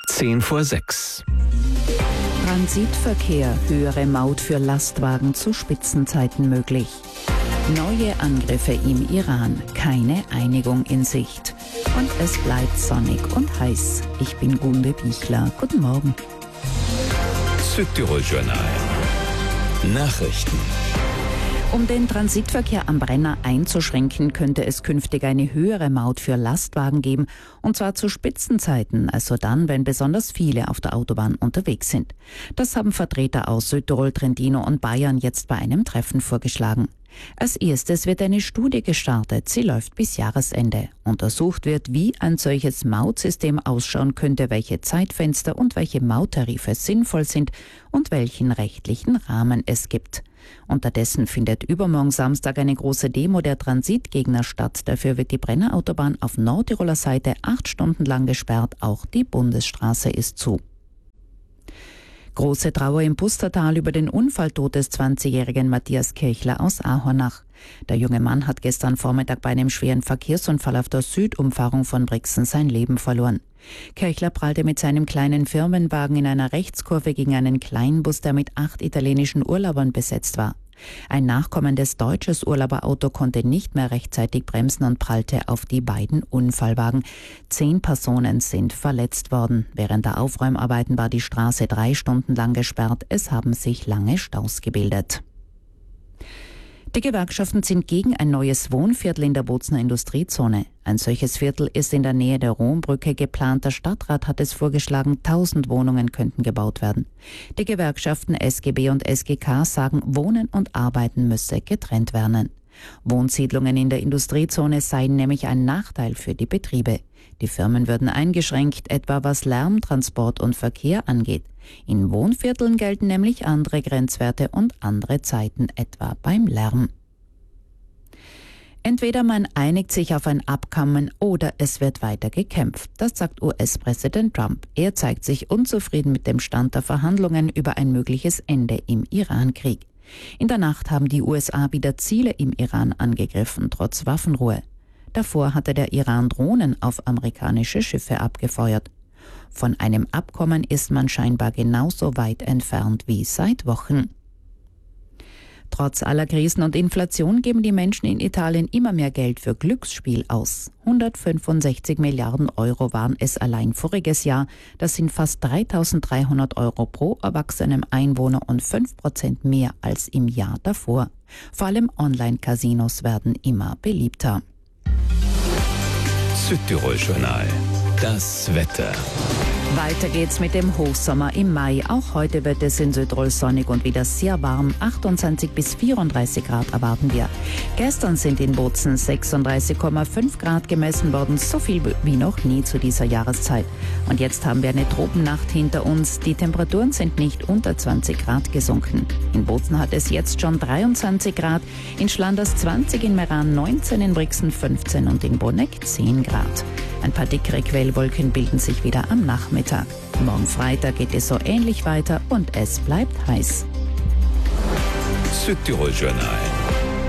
5:10. Transitverkehr, höhere Maut für Lastwagen zu Spitzenzeiten möglich. Neue Angriffe im Iran, keine Einigung in Sicht. Und es bleibt sonnig und heiß. Ich bin Gunde Bichler. Guten Morgen. Südtirol-Journal. Nachrichten. Um den Transitverkehr am Brenner einzuschränken, könnte es künftig eine höhere Maut für Lastwagen geben, und zwar zu Spitzenzeiten, also dann, wenn besonders viele auf der Autobahn unterwegs sind. Das haben Vertreter aus Südtirol, Trentino und Bayern jetzt bei einem Treffen vorgeschlagen. Als erstes wird eine Studie gestartet. Sie läuft bis Jahresende. Untersucht wird, wie ein solches Mautsystem ausschauen könnte, welche Zeitfenster und welche Mauttarife sinnvoll sind und welchen rechtlichen Rahmen es gibt. Unterdessen findet übermorgen Samstag eine große Demo der Transitgegner statt. Dafür wird die Brennerautobahn auf Nordtiroler Seite 8 Stunden lang gesperrt. Auch die Bundesstraße ist zu. Große Trauer im Pustertal über den Unfalltod des 20-jährigen Matthias Kirchler aus Ahornach. Der junge Mann hat gestern Vormittag bei einem schweren Verkehrsunfall auf der Südumfahrung von Brixen sein Leben verloren. Kirchler prallte mit seinem kleinen Firmenwagen in einer Rechtskurve gegen einen Kleinbus, der mit 8 italienischen Urlaubern besetzt war. Ein nachkommendes deutsches Urlauberauto konnte nicht mehr rechtzeitig bremsen und prallte auf die beiden Unfallwagen. 10 Personen sind verletzt worden. Während der Aufräumarbeiten war die Straße 3 Stunden lang gesperrt. Es haben sich lange Staus gebildet. Die Gewerkschaften sind gegen ein neues Wohnviertel in der Bozner Industriezone. Ein solches Viertel ist in der Nähe der Rombrücke geplant. Der Stadtrat hat es vorgeschlagen, 1000 Wohnungen könnten gebaut werden. Die Gewerkschaften SGB und SGK sagen, Wohnen und Arbeiten müsse getrennt werden. Wohnsiedlungen in der Industriezone seien nämlich ein Nachteil für die Betriebe. Die Firmen würden eingeschränkt, etwa was Lärm, Transport und Verkehr angeht. In Wohnvierteln gelten nämlich andere Grenzwerte und andere Zeiten, etwa beim Lärm. Entweder man einigt sich auf ein Abkommen oder es wird weiter gekämpft. Das sagt US-Präsident Trump. Er zeigt sich unzufrieden mit dem Stand der Verhandlungen über ein mögliches Ende im Iran-Krieg. In der Nacht haben die USA wieder Ziele im Iran angegriffen, trotz Waffenruhe. Davor hatte der Iran Drohnen auf amerikanische Schiffe abgefeuert. Von einem Abkommen ist man scheinbar genauso weit entfernt wie seit Wochen. Trotz aller Krisen und Inflation geben die Menschen in Italien immer mehr Geld für Glücksspiel aus. 165 Milliarden Euro waren es allein voriges Jahr. Das sind fast 3.300 Euro pro erwachsenem Einwohner und 5% mehr als im Jahr davor. Vor allem Online-Casinos werden immer beliebter. Südtirol-Journal. Das Wetter. Weiter geht's mit dem Hochsommer im Mai. Auch heute wird es in Südtirol sonnig und wieder sehr warm. 28 bis 34 Grad erwarten wir. Gestern sind in Bozen 36,5 Grad gemessen worden, so viel wie noch nie zu dieser Jahreszeit. Und jetzt haben wir eine Tropennacht hinter uns. Die Temperaturen sind nicht unter 20 Grad gesunken. In Bozen hat es jetzt schon 23 Grad, in Schlanders 20, in Meran 19, in Brixen 15 und in Bonneck 10 Grad. Ein paar dickere Quellwolken bilden sich wieder am Nachmittag. Morgen Freitag geht es so ähnlich weiter und es bleibt heiß. Südtirol-Journal.